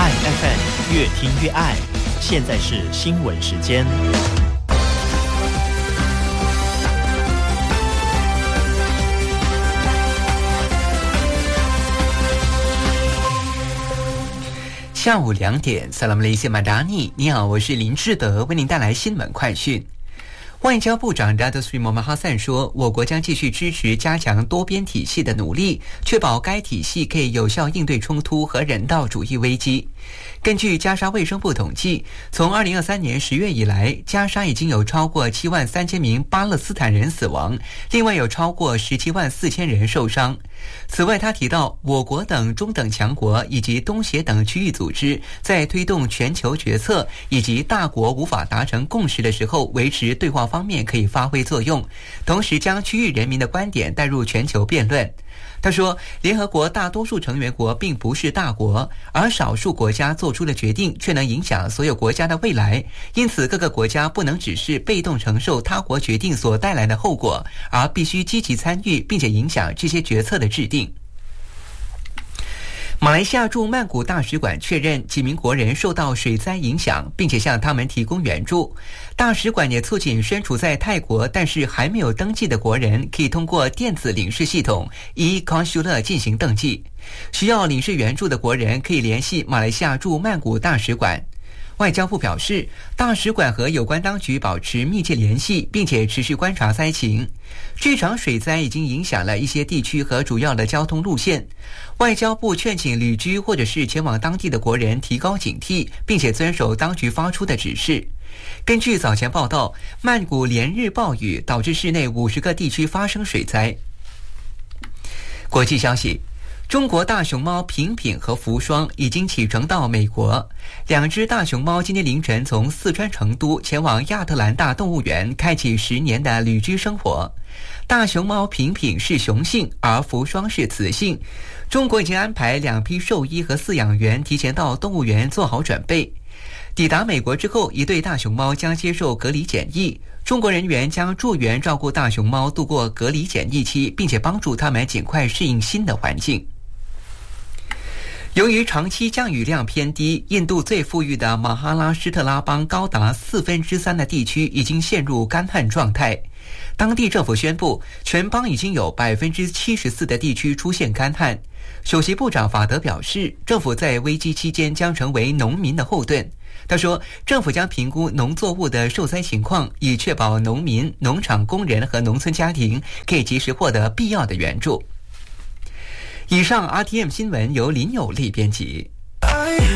爱 FM 越听越爱，现在是新闻时间。 下午2点 Salam Malaysia Madani， 你好，我是林志德，为您带来新闻快讯。外交部长 Datuk Seri Mohamad Hassan 说，我国将继续支持加强多边体系的努力，确保该体系可以有效应对冲突和人道主义危机。根据加沙卫生部统计，从2023年10月以来，加沙已经有超过73000名巴勒斯坦人死亡，另外有超过174000人受伤。此外，他提到，我国等中等强国以及东协等区域组织在推动全球决策以及大国无法达成共识的时候，维持对话方面可以发挥作用，同时将区域人民的观点带入全球辩论。他说，联合国大多数成员国并不是大国，而少数国家做出的决定却能影响所有国家的未来，因此各个国家不能只是被动承受他国决定所带来的后果，而必须积极参与并且影响这些决策的制定。马来西亚驻曼谷大使馆确认几名国人受到水灾影响，并且向他们提供援助。大使馆也促请身处在泰国但是还没有登记的国人，可以通过电子领事系统 e-Consular 进行登记。需要领事援助的国人可以联系马来西亚驻曼谷大使馆。外交部表示，大使馆和有关当局保持密切联系，并且持续观察灾情。这场水灾已经影响了一些地区和主要的交通路线。外交部劝请旅居或者是前往当地的国人提高警惕，并且遵守当局发出的指示。根据早前报道，曼谷连日暴雨导致市内50个地区发生水灾。国际消息，中国大熊猫平平和福双已经启程到美国。2只大熊猫今天凌晨从四川成都前往亚特兰大动物园，开启10年的旅居生活。大熊猫平平是雄性，而福双是雌性。中国已经安排2批兽医和饲养员提前到动物园做好准备。抵达美国之后，一对大熊猫将接受隔离检疫。中国人员将助援照顾大熊猫度过隔离检疫期，并且帮助它们尽快适应新的环境。由于长期降雨量偏低，印度最富裕的马哈拉施特拉邦高达3/4的地区已经陷入干旱状态。当地政府宣布，全邦已经有74%的地区出现干旱。首席部长法德表示，政府在危机期间将成为农民的后盾。他说，政府将评估农作物的受灾情况，以确保农民、农场工人和农村家庭可以及时获得必要的援助。以上 RTM 新闻由林有利编辑。